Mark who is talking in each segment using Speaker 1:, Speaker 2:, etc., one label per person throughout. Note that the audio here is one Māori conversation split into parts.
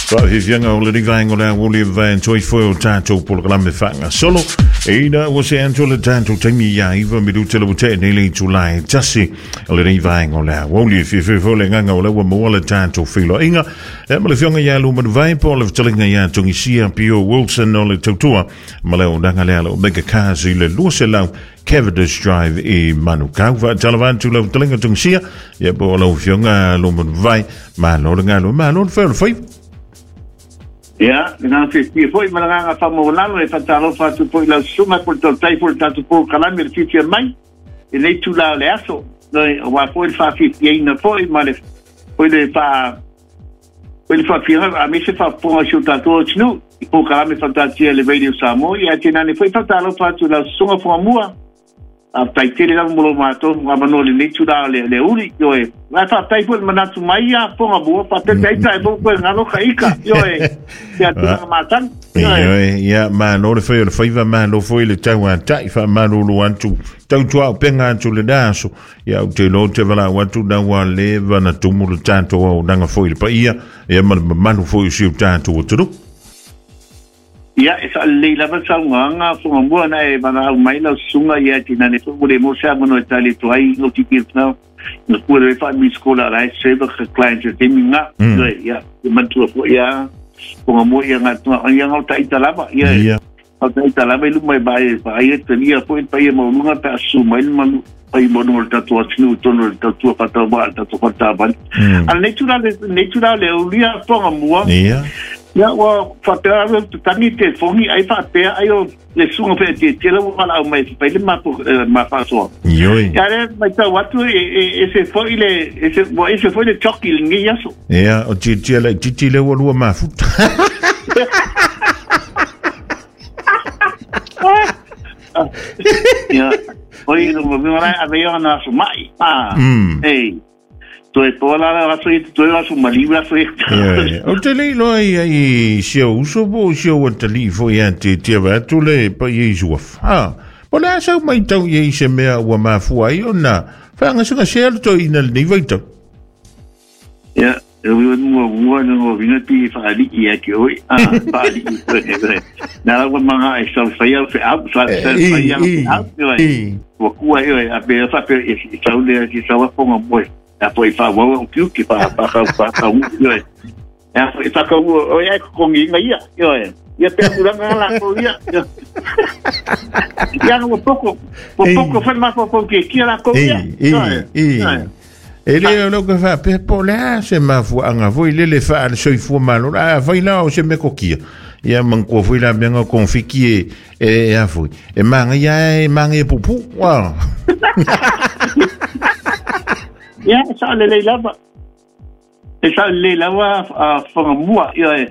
Speaker 1: Fa fianga o le rivaingo le woli van toi foi o tato por la me fanga solo ina o se anto le tato temi ya iva mi dute le bute nei le July tasi le rivaingo le woli fi le nganga o le mo le tato filo inga e ma le fianga ya lu man vai por le telinga ya tongi sia Pio Wilson o le totua ma le o danga le o mega kazi le luselau Cavendish Drive e Manukau va talavantu le telinga tongi sia ya bo le fianga lu man vai ma lo ngalo ma lo foi
Speaker 2: Ya, nang fifty foi malanga fa mo lalo e fatalo fa tu foi la suma por to tai por tanto por calame il fifty mai e lei tu la le aso no wa foi fa 50 na foi male foi le fa fira a me se fa por chutar todo nu por calame fantasia le radio samo e a tina ne foi fatalo fa tu la suma for mua a tai tele la mo mato ma no le tu la le uri yo e la fa tai por manatu mai a por a boa fa tai tai por ngalo khaika yo e ya tu matan
Speaker 1: ya ma no le foi va ma no foi le tau tai fa ma no lo antu tau tua penga antu le daso ya te lo te vala watu da wa le va na tu mu tanto o danga foi pa ia ya ma no foi si tanto o tu
Speaker 2: ya esa leila ba sa nga fo mo na e bana mai la sunga ya tina ne fo le mo sa mo no tali to ai no tikir na no puede fa mi skola rai sebe clients de minga ya man tu fo ya fo mo ya nga to ya nga ta italaba ya ta italaba lu mai ba e tenia fo pa ye mo nga ta su mai man ai mo no ta to snu to no ta to pa ta ba ta to ta ba al natural le ulia fo mo ya wa fatera tu tani te fongi ai fa pe ai o le sunga pe te le wala mai pe le ma fa so ya le mai ta watu ese foi le choki ngi yaso
Speaker 1: ya o ti le wo ma fu
Speaker 2: ya oi no mo vai a ver na su mai ei toi pola la soi toi la su malibra soi
Speaker 1: o te le lo ai si uso bo si o te li fo ia te va tu le pa ye juaf pola sa mai tau ye se mea wa ma fu ai ona fa nga se sel to ina ni vai to
Speaker 2: ya mo no vino ti fa ali ia ke oi fa ali na wa manga e sa fa ia fa fa ia wa ku ai a be fa pe e sa le ki sa wa ponga boy a poi fa wa o que fa yo é fa ka o é com inga yo ia te kuranga la ko ia ya no pouco fa ma po que la ko ia
Speaker 1: ele no que fa pe pola se ma fu anga voi le fa so i fu malo vai lá o se me coquia ia man ko foi la bien con fiki e a foi e manga e pupu wa
Speaker 2: ya sa le lava fa mua ya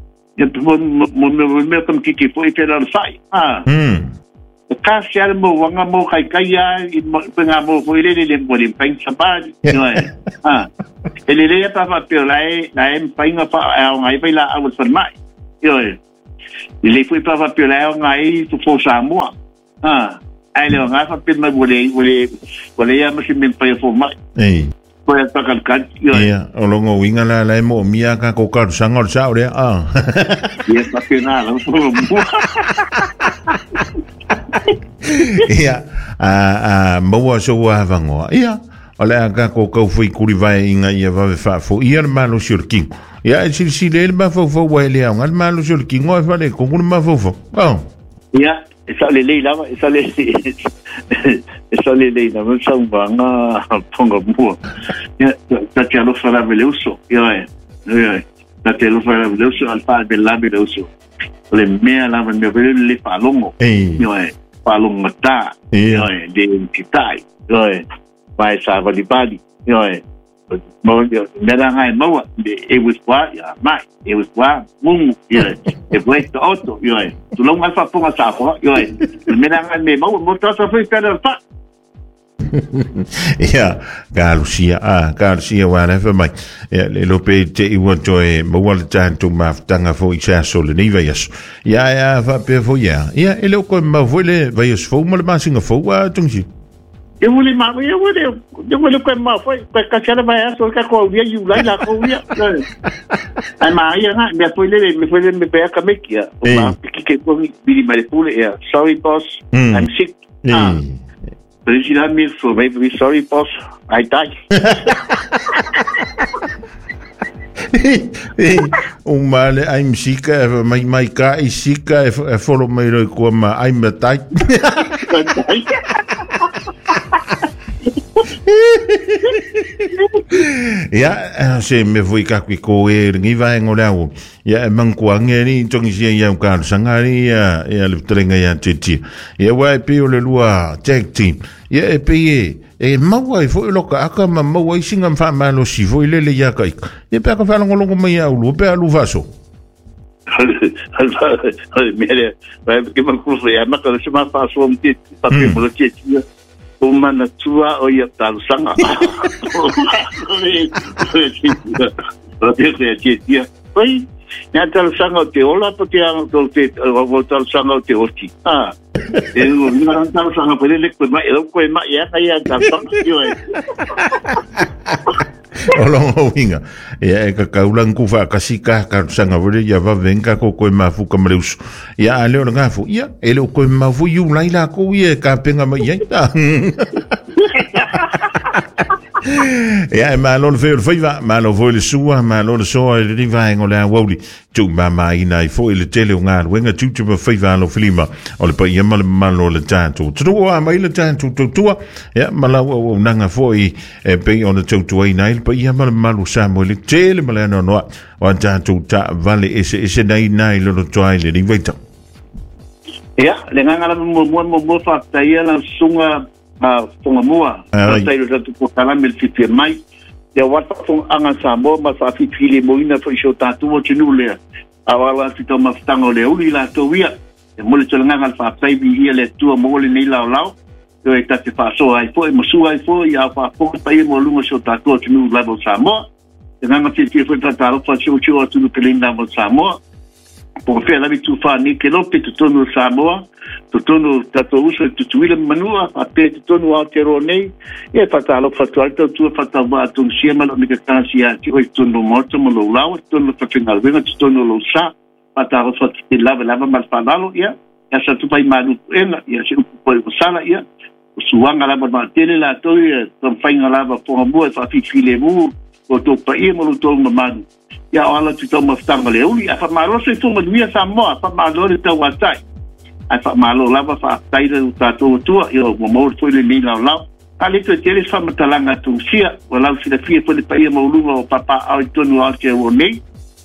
Speaker 2: mo comme qui foi faire le sai ka sia mo wanga mo kai ya penga mo foi le mo le pen sabadi ya ele ya pa pe la em penga pa ngai pe la au son mai yo ele foi pa pe la ngai tu fo sa mua ai le nga fa pin mai wole ya mo simen pa fo mai ko ya ta kan yo
Speaker 1: ya o longo winga la mo mia ka ko ka sangor sa ore
Speaker 2: ya pa pina la fo
Speaker 1: ya mo so wa vango ya ole ka ko foi kuri vai inga ia va fa fo ia malo shirking ya si le ba fo wa le ngal malo shirking o fa le ko ma fo
Speaker 2: ya esa le lava esa le no sa vanga ponga mo ya ta te lo fa la veloso ya ta te lo fa la veloso al pa del la veloso le mea la me le palongo ya palongo mata ya de kitai ya vai sa va di bali ya mo nera ngai mo e was what ya mai e was what mum ya e foi to auto yo tu lo ngal fa ponga sa ko yo nera ngai me mo ta sa foi per fa
Speaker 1: ya Garcia wa na fa mai ya le lope te I want to mo wal tanto ma tanga fo I sa so le ni veias ya fa pe fo ya e lo ko ma vole veias fo mo ma singa fo wa tungsi
Speaker 2: Eu vou limar, eu vou com uma foi com aquela vai só que com via you lá com via. Ai mas aí me foi me pega como é que é. Que com Billy Maripule é. Sorry boss, I'm sick. President me for maybe sorry boss, I die.
Speaker 1: Male I'm sick, my car is sick, follow me com I'm tight. Ya se me voi ka ko e ngi vai ngolao ya mangkuang ni tong sia ya ka sangari ya le trenga ya titi ya wa pe le lua tag team ya e pe e mawa fo lo ka aka mawa singa fa ma lo si vo le ya ka ya pe ka fa ngolo me ya lu pe lu vaso
Speaker 2: mire que me curso ya ma ka se ma fa so mti pa pe mo titi o mana tua o ia talusanga. Oi, ia talusanga o te ola po te anga o te o talusanga o te oti. E o nira talusanga po le koe mai ia kai talusanga io e.
Speaker 1: Olongo winga ya ka kaulang ku fa kasika ka sanga vole ya va venga ko ko ma fu kamreus ya ale o ngafu ya ele ko ma fu yu laila ko ye ka penga ma ya ja maar lo veel viva maar lo vol sua maar lo so ri va ngola woli tu mama ina fo ile tele nga wenga tu tu viva lo filima o le pa yema ma lo le tanto tu wa ma ile tanto tu ja ma la o nanga fo i pe on tu tu ina il pa yema ma lo samo le tele ma no no o tanto ta vale ese nai lo tu ile ri vita
Speaker 2: ja le nga mo fa ta ia la sunga fonga mua tai ro tu ko kala mel fifi mai ya wata fong anga sambo ma fa fifi le moina fo sho tatu o chinule awala fito ma stango le uli la to wia e mo le tolanga al fa tai bi ia le tu mo le nei lao yo e tate fa so ai fo mo su ai fo ya fa fo tai mo lungo sho tatu o chinule la bo samo e nga fifi fo tata fa sho o tu no kelinda mo samo por faire la tu fa ni que lo pe tu no samo tutono tato uso tutuile manua ape tutono alterone e fatalo fatalo tu fatava tu siema lo mica tansia ti o tuno morto mo lo lao tuno fatinal venga tutono lo sa fatalo fatile lava mal falalo ya sa tu pai malu ena ya se po sala ya suanga lava ma tele la to ton fainga lava po mo fa file mu o to pai mo lo to manu ya ala tu to maftanga le uli fa maro se tu mo mia sa mo fa malo le to watai ai fa malo lava fa taira o tato tua yo mo foi le ni lao ali to tele fa matalanga tu sia wala si da fie foi le pai mo lu o papa au tonu au ke o nei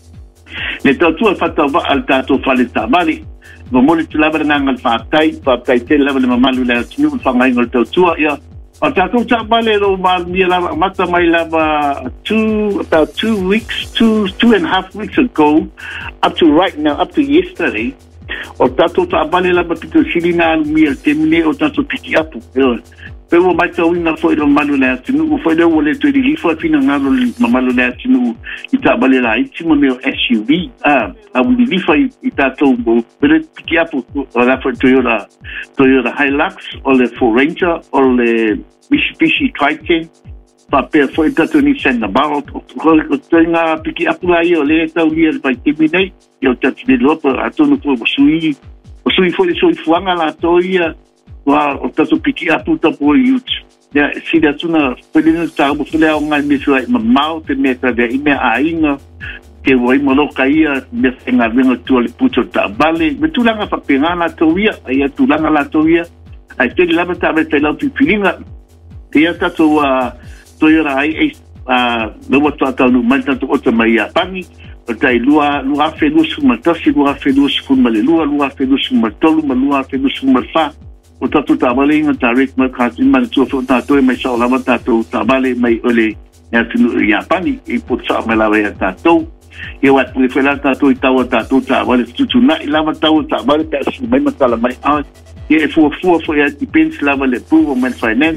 Speaker 2: le to tua fa to al tato fa le tabali mo le lava nga fa tai te lava le malu le tu fa ngai ngol to tua ya o tato tabale lo mal mi lava mata mai lava about 2 weeks 2.5 weeks ago up to right now up to yesterday o tato ta bale la batito silina mi el temne o tato piki apu pero mai tau ina foi do malu na tinu foi do wole to di foi fina ngalo malu na tinu ita bale la itimo meu SUV a wi foi ita to pero piki apu la foi Toyota Hilux o le Ford Ranger o le Mitsubishi Triton papel foi tato ni senda baro ko tenga piki apu la yo le tau ni el pai timine yo tato de lopo atono ko sui foi fuanga la toia wa o tato piki apu ta po youth ya si da tuna pelina ta bo fele o ngai me suai mamau te meta de ime ainga ke voi mo kaia me tenga vengo tu le puto ta vale me tu langa fa pengana toia ai tu langa la toia ai te lava ta me te la pilinga ia tato Toyota ai no watu atau mai tanto o mai apangi o tai lua felus matasi lua felus kumale lua felus matolu lua felus marfa o tatu tabale in direct ma khatin man tu fo tato mai sa lava tato tabale mai ole ya pani e pot sa mala ya tato e wat ni fela tato tato tabale tu na lava tato tabale ta mai matala mai e fo ya depends lava le prove man finance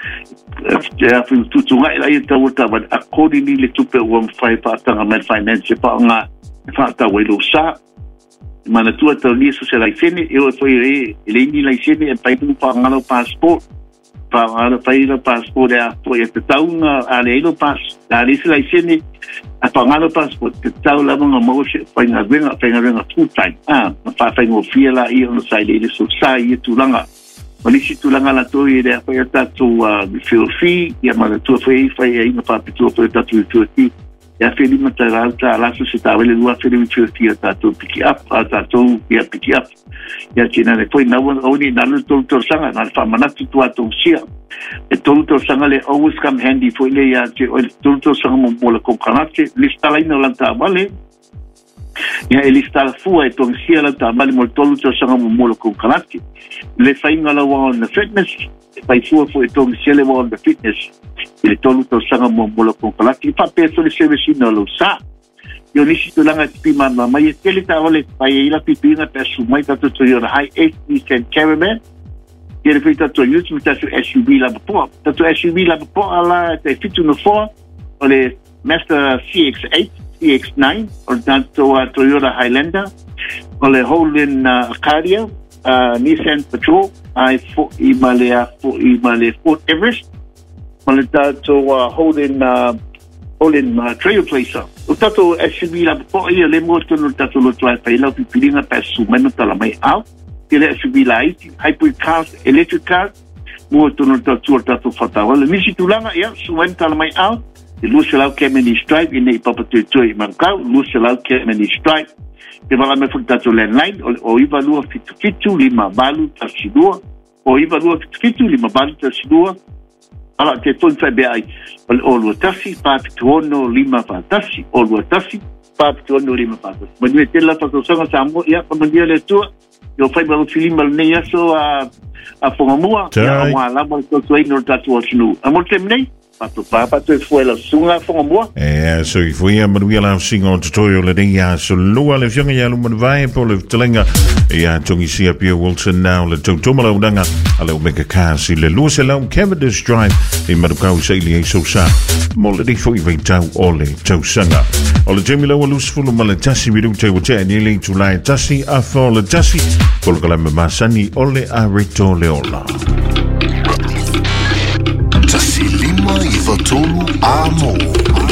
Speaker 2: ya fu tu ngai la ita wata but accordingly le tupe 15 pa tanga med finance pa nga fa ta welo sa mana tu ta ni so se la fini e o foi le ni la fini e pa tu pa ngalo passport Para paila passport po te taunga ale ilo pas ale sila isini a pangalo passport te tau la mga mo se painga venga full time pa faingo fiela I no sai le so sai tulanga malisi tulanga la to ide pa ta tu feel free ya ma tu fai ina pa tu ta tu ya feli material ta la società le due feli utility ta to pick up ta to ya pick up ya tina le foi na oni na no to sanga na fa manatu tu ato sia e to sanga le always come handy foi le ya to sanga mo mola ko kanate lista la ina la ta vale ya lista la fu e to sia la ta vale mo to sanga mo mola ko kanate le fai ngala wa na fitness pai fu to sia le wa na fitness e tolu to sanga mo mola ko kanate pa peso le service no lo sa yo nisi tulanga pima mama ye tele ta ole pai ila pipinga pe sumai ta to yo high 80% caravan ye fita to YouTube ta SUV la po ta to SUV la po ala te fitu no 4 ole Mazda CX-8 CX-9 or tanto Toyota Highlander ole Holden Acadia Nissan Patrol i Ford Everest ole tanto Holden Trailblazer o tato SUV la po ia le mo no tato lo trai pa ila pipilinga pa sumano tala mai au ele SUV la hybrid cars electric car mo no tato fatawa le misi tulanga ia sumano tala mai au e lu se lau Kemeni Stripe nei papa to I mancau lu se lau Kemeni Stripe e vala me fu tato landline o iva lu fitu lima balu tasidua o iva lu fitu lima balu tasidua ala te tonta be ai o tasi pa tuono lima pa tasi o tasi pa tuono lima pa ma ni te la pa so sa mo ia pa dia le tu yo fai ba filima nei aso a fongamua ia wa la mo to no tatu snu amo temnei pa tu foi la sunga fongamua
Speaker 1: so I foi a manuia la singa o tutorial le dia so lua le fianga ya lu vai po le telenga ia tongi sia Pia Wilson now le tomala udanga ale o mega kasi le lu se la Cavendish Drive I marukau sei le so sa mo le foi vai tau ole tau sanga o le Jamie Lawa lusfulu ma le tasi miru te o te ni le tulai tasi a fo le tasi polo kala me masani ole a rito le ola
Speaker 3: tasi lima I fatolu amo